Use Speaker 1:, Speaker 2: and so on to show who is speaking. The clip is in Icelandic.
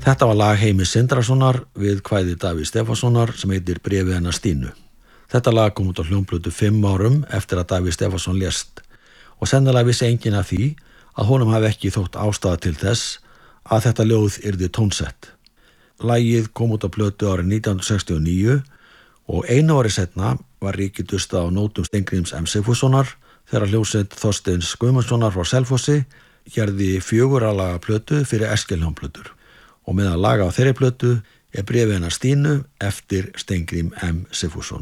Speaker 1: Þetta var lag Heimis Sindrasonar við kvæði Davíðs Stefánssonar sem heitir Bréfið hennar Stínu. Þetta lag kom út á hljómplötu 5 árum eftir að Davíð Stefánsson lést og sennilega vissi enginn af því að honum hafi ekki þótt ástæða til þess að þetta ljóð yrði tónsett. Lagið kom út á plötu árið 1969 og einu ári seinna var ríkið dustað á nótum Steingríms M. Sigfússonar þegar hljómsveit Þorsteins Guðmundssonar frá Selfossi gerði 4 laga plötu fyrir Eskilhljómplötur og meðal laga á þeirri plötu er Bréfið hennar Stínu eftir Steingrím M. Sigfússon.